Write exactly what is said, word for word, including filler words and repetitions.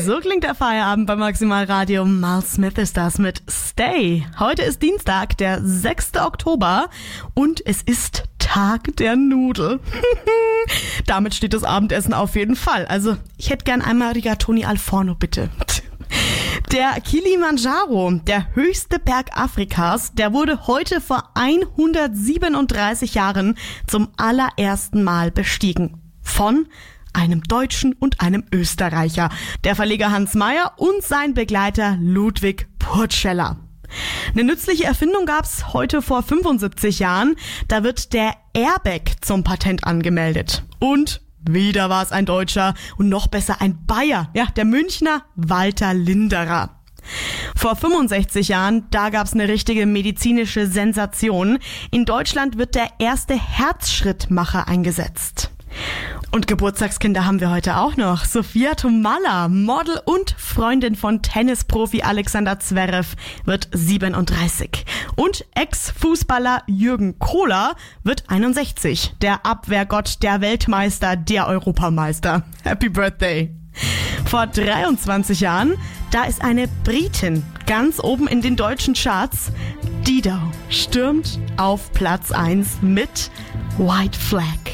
So klingt der Feierabend bei Maximal Radio. Miles Smith ist das mit Stay. Heute ist Dienstag, der sechster Oktober und es ist Tag der Nudel. Damit steht das Abendessen auf jeden Fall. Also ich hätte gern einmal Rigatoni al Forno, bitte. Der Kilimanjaro, der höchste Berg Afrikas, der wurde heute vor hundertsiebenunddreißig Jahren zum allerersten Mal bestiegen. Von einem Deutschen und einem Österreicher, der Verleger Hans Meyer und sein Begleiter Ludwig Purtscheller. Eine nützliche Erfindung gab's heute vor fünfundsiebzig Jahren. Da wird der Airbag zum Patent angemeldet. Und wieder war es ein Deutscher und noch besser ein Bayer, ja, der Münchner Walter Linderer. Vor fünfundsechzig Jahren, da gab's eine richtige medizinische Sensation. In Deutschland wird der erste Herzschrittmacher eingesetzt. Und Geburtstagskinder haben wir heute auch noch. Sophia Tomalla, Model und Freundin von Tennisprofi Alexander Zverev, wird siebenunddreißig. Und Ex-Fußballer Jürgen Kohler wird einundsechzig. Der Abwehrgott, der Weltmeister, der Europameister. Happy Birthday! Vor dreiundzwanzig Jahren, da ist eine Britin ganz oben in den deutschen Charts. Dido stürmt auf Platz eins mit White Flag.